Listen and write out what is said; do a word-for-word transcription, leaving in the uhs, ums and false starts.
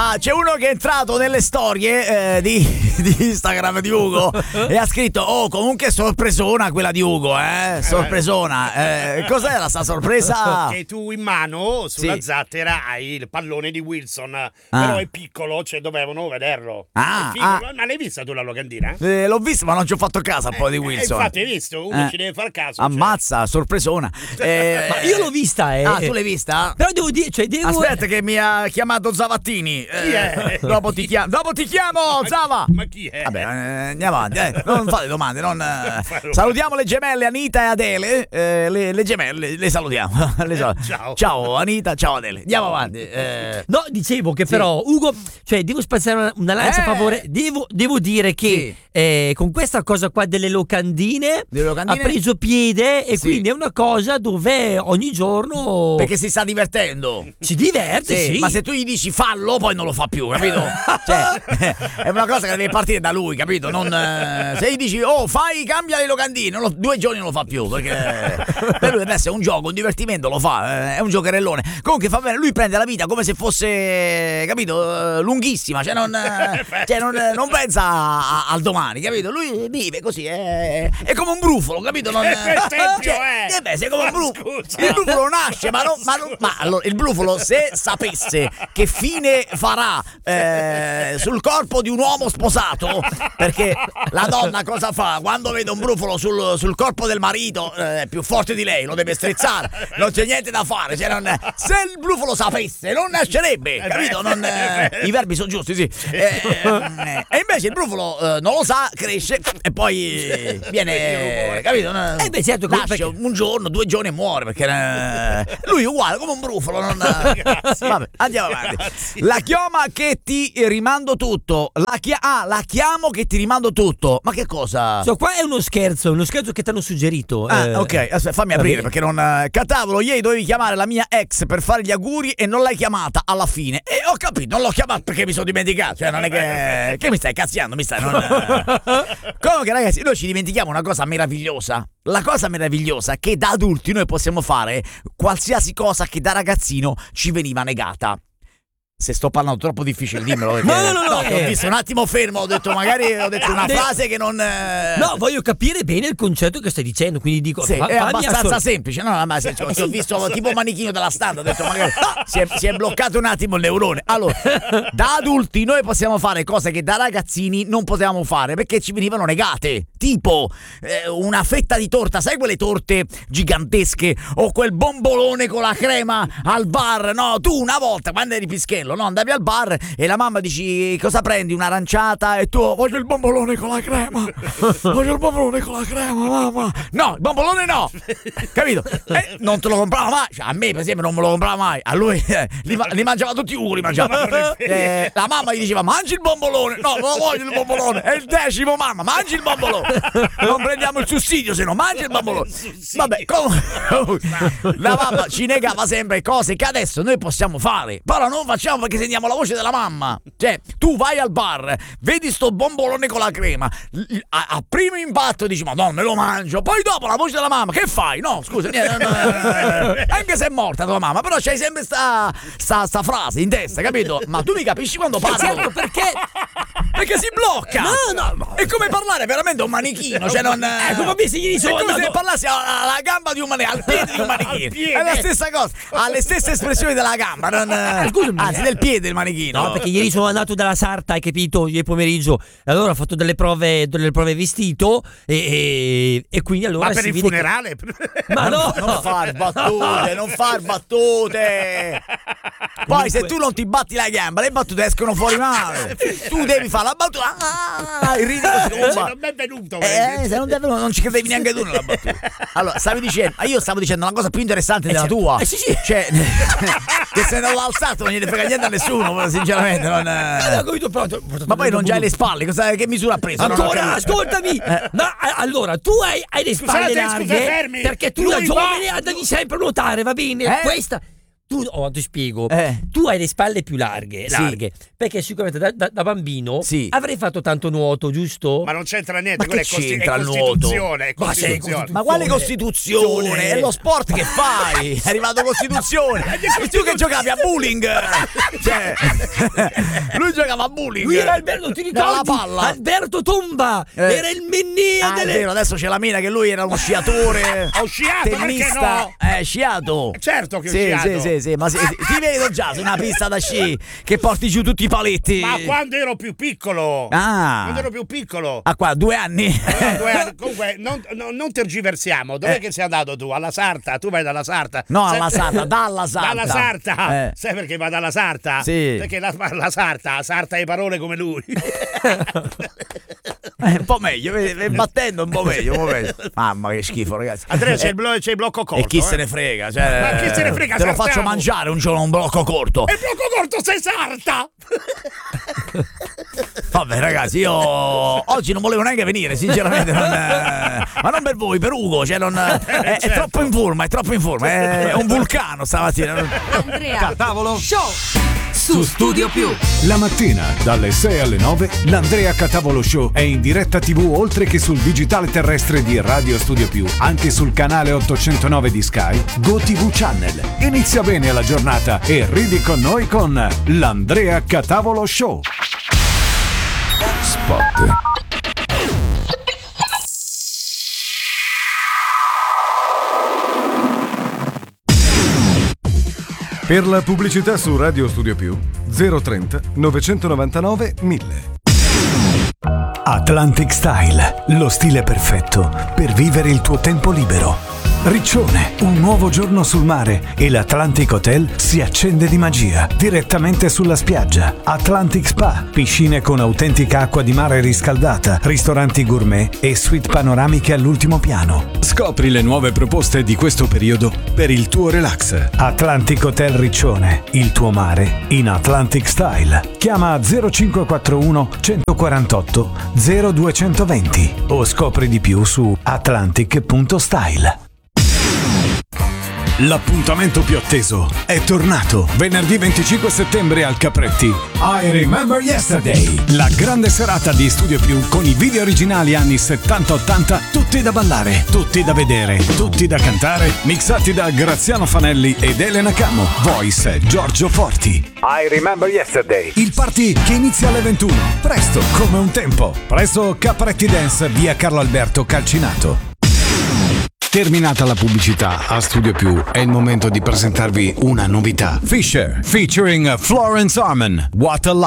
Allora, c'è uno che è entrato nelle storie eh, di, di Instagram di Ugo e ha scritto: oh, comunque sorpresona quella di Ugo, eh? Sorpresona. Eh, cos'era sta sorpresa? Che tu in mano, sulla Sì. zattera, hai il pallone di Wilson. Ah. Però è piccolo, cioè dovevano vederlo. Ah, È piccolo. ah. Ma l'hai vista tu la locandina? Eh, l'ho visto, ma non ci ho fatto caso al po' di Eh, Wilson. infatti hai visto, uno Eh. ci deve far caso. Ammazza, sorpresona. Eh, Ma io l'ho vista, eh. Ah, tu l'hai vista? Però devo dire, cioè devo Aspetta che mi ha chiamato Zavattini. Eh, Chi è? dopo ti chiamo. Dopo ti chiamo, Zava. Ma chi è? Vabbè, eh, andiamo avanti. Eh. Non fate domande. Non, eh. Salutiamo le gemelle Anita e Adele. Eh, le, le gemelle, le salutiamo. Le sal- Ciao. Ciao Anita, ciao Adele. Andiamo avanti. Eh, No, dicevo che però Ugo, cioè devo spazzare una, una lancia Eh. a favore. Devo, devo dire che Sì. eh, con questa cosa qua delle locandine, Delle locandine? ha preso piede e Sì. quindi è una cosa dove ogni giorno perché si sta divertendo. si diverte, Sì, sì. ma se tu gli dici fallo, poi non lo fa più, capito? Cioè, è una cosa che deve partire da lui, capito? Non, eh, se gli dici, oh, fai, cambia le locandine, non lo- due giorni non lo fa più, perché per lui adesso è un gioco, un divertimento, lo fa, eh, è un giocherellone. Comunque fa bene, lui prende la vita come se fosse, capito, eh, lunghissima, cioè non, eh, cioè non, eh, non pensa a- al domani, capito? Lui vive così, è, è come un brufolo, capito? Non, Per esempio, cioè, eh. eh beh, sei come un brufolo. Scusa. Il brufolo nasce, ma, non, ma, non- ma allora, il brufolo, se sapesse che fine farà eh, sul corpo di un uomo sposato, perché la donna cosa fa? Quando vede un brufolo sul, sul corpo del marito, eh, è più forte di lei, lo deve strizzare, non c'è niente da fare. Cioè, non- se il brufolo sapesse, non nascerebbe, capito? Non, eh, I verbi sono giusti, sì. Eh, eh, e invece il brufolo eh, non lo sa, cresce e poi viene, capito? Eh beh, certo, come- nasce perché- un giorno, due giorni e muore perché eh, lui è uguale come un brufolo. Non, vabbè, andiamo avanti. La chioma che ti rimando tutto. La chia- ah, la chiamo che ti rimando tutto. Ma che cosa? So, qua è uno scherzo, uno scherzo che ti hanno suggerito. Ah, eh. ok, aspetta, fammi va aprire bene. perché non. eh, Catavolo, ieri dovevi chiamare la mia ex per fare gli auguri e non l'hai chiamata alla fine. E ho capito, non l'ho chiamata perché mi sono dimenticato. Cioè, non è che. Che mi stai cazziando? Mi stai. Non, eh. Comunque, ragazzi, noi ci dimentichiamo una cosa meravigliosa. La cosa meravigliosa è che da adulti noi possiamo fare qualsiasi cosa che da ragazzino ci veniva negata. Se sto parlando troppo difficile, dimmelo. Perché... No, no, no, no, che eh. ho visto un attimo fermo, ho detto magari ho detto una Eh, frase che non. eh, No, voglio capire bene il concetto che stai dicendo, quindi dico Sì, fa- è fammi abbastanza assor- semplice, no? Ma se, ci ho visto tipo manichino della stampa, ho detto magari si è, si è bloccato un attimo il neurone. Allora, da adulti noi possiamo fare cose che da ragazzini non potevamo fare perché ci venivano negate. Tipo eh, una fetta di torta, sai quelle torte gigantesche o quel bombolone con la crema al bar? No, tu una volta quando eri pischello, no, andavi al bar e la mamma dici cosa prendi? Un'aranciata e tu voglio il bombolone con la crema. Voglio il bombolone con la crema, mamma. No, il bombolone no. Capito? E non te lo comprava mai. Cioè, a me per esempio non me lo comprava mai. A lui eh, li, ma- li mangiava tutti Ugo, li mangiava. Eh, la mamma gli diceva mangi il bombolone. No, non lo voglio il bombolone. È il decimo, mamma, mangi il bombolone. Non prendiamo il sussidio, se no mangi il bombolone. Vabbè, comunque la mamma ci negava sempre cose che adesso noi possiamo fare. Però non facciamo perché sentiamo la voce della mamma. Cioè, tu vai al bar, vedi sto bombolone con la crema, l- a, a primo impatto dici ma no, me lo mangio. Poi dopo la voce della mamma, che fai? No, scusa, niente, no, no, no, no. Anche se è morta tua mamma, però c'hai sempre sta, sta, sta frase in testa, capito? Ma tu mi capisci quando parlo? Certo, perché? Perché si blocca! No, no, no. È come parlare veramente a un manichino, cioè non. Eh, come mi si È sono come se andato- parlassi alla, alla gamba di un manichino, al piede di un manichino. piede. È la stessa cosa, ha le stesse espressioni della gamba, non. Scusami. Anzi, del piede del manichino. No, perché ieri sono andato dalla Sarta, hai capito, ieri pomeriggio, e allora ho fatto delle prove, delle prove vestito e, e, e quindi allora Ma per si il vede che- funerale? Ma no, Non far battute, non far battute. Poi se tu non ti batti la gamba, le battute escono fuori male. Tu devi fare la battuta. Ah, il ridi così come un ba- Non mi è venuto. Eh, se non, non, non ci credevi neanche tu nella battuta. Allora, stavi dicendo, ah, io stavo dicendo una cosa più interessante della certo. tua. Eh, sì, sì. Cioè, che se non l'ho alzato non gliene frega niente a nessuno, sinceramente. Non, Eh, ho capito, però, ho portato ma poi del non c'hai volume. le spalle, cosa, che misura ha preso? Non ho Ancora, capito. ascoltami! Eh. No, a- allora, tu hai, hai le spalle Scusate, larghe scusa, fermi. perché tu Lui da giovane va- andavi sempre a nuotare, va bene? Eh? Questa tu, oh, ti spiego, Eh. tu hai le spalle più larghe, Sì. larghe perché sicuramente da, da- da bambino Sì. avrei fatto tanto nuoto, giusto? Ma non c'entra niente, Ma quella è, che costi- è c'entra il nuoto? costituzione, è Ma sei costituzione. Ma quale Costituzione? È lo sport che fai. È arrivato Costituzione. E tu che giocavi a bowling? Cioè, lui giocava a bowling. Lui era Alberto, ti Era la ricordi? palla. Alberto Tomba, Eh. era il mennea Ah, è delle... vero, adesso c'è la mina che lui era uno sciatore. Ho sciato, perché tennista. no? Eh, sciato. Certo che ho sì, sciato. Sì, sì, sì, ma sì, ti vedo già su una pista da sci che porti giù tutti i paletti. Ma quando ero più piccolo. Ah. Quando ero più piccolo. Ah, qua, due anni. Allora, due anni. Comunque, non, non, non tergiversiamo. Dov'è Eh. che sei andato tu? Alla Sarta? Tu vai dalla Sarta? No, Sai- alla Sarta, dalla Sarta. Dalla Sarta? Eh. Sai perché va dalla Sarta? Sì. Perché la, la Sarta, sarta le parole come lui. Eh, un po' meglio, vedi, vedi, battendo un po' meglio, un po' meglio. Mamma che schifo, ragazzi. Andrea, c'è Eh, il, blo- c'è il blocco corto. E chi eh. se ne frega? Cioè, Ma chi se ne frega, te lo sartiamo. faccio mangiare un giorno un blocco corto. E il blocco corto sei Sarta! Vabbè, ragazzi, io oggi non volevo neanche venire, sinceramente. Non, eh, ma non per voi, per Ugo. Cioè non, è, è certo. troppo in forma, è troppo in forma. È un vulcano stamattina. Andrea Tavolo Show su Studio Più. La mattina dalle sei alle nove l'Andrea Catavolo Show è in diretta tivù oltre che sul digitale terrestre di Radio Studio Più, anche sul canale ottocentonove di Sky, GoTV Channel. Inizia bene la giornata e ridi con noi con l'Andrea Catavolo Show. Spot. Per la pubblicità su Radio Studio Più zero trenta novecentonovantanove mille. Atlantic Style, lo stile perfetto per vivere il tuo tempo libero. Riccione, un nuovo giorno sul mare e l'Atlantic Hotel si accende di magia direttamente sulla spiaggia. Atlantic Spa, piscine con autentica acqua di mare riscaldata, ristoranti gourmet e suite panoramiche all'ultimo piano. Scopri le nuove proposte di questo periodo per il tuo relax. Atlantic Hotel Riccione, il tuo mare in Atlantic Style. Chiama zero cinque quattro uno centoquarantotto zero duecentoventi o scopri di più su atlantic punto style. L'appuntamento più atteso è tornato venerdì venticinque settembre al Capretti. I Remember Yesterday, la grande serata di Studio Più con i video originali anni settanta ottanta, tutti da ballare, tutti da vedere, tutti da cantare, mixati da Graziano Fanelli ed Elena Camo, voice Giorgio Forti. I Remember Yesterday, il party che inizia alle ventuno, presto come un tempo, presso Capretti Dance, via Carlo Alberto Calcinato. Terminata la pubblicità a Studio Più, è il momento di presentarvi una novità. Fisher, featuring Florence Arman, What a